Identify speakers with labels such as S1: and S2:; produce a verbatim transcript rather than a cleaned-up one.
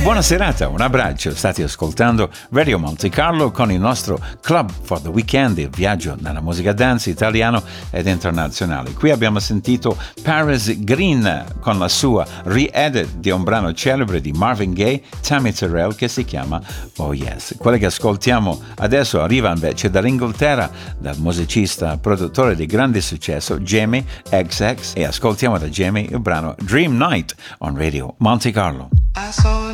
S1: Buona serata, un abbraccio. State ascoltando Radio Monte Carlo con il nostro Club for the Weekend, il viaggio nella musica dance italiano ed internazionale. Qui abbiamo sentito Paris Green con la sua re-edit di un brano celebre di Marvin Gaye, Tammy Terrell, che si chiama Oh Yes. Quella che ascoltiamo adesso arriva invece dall'Inghilterra, dal musicista produttore di grande successo Jamie X X, e ascoltiamo da Jamie il brano Dream Night on Radio Monte Carlo.
S2: I saw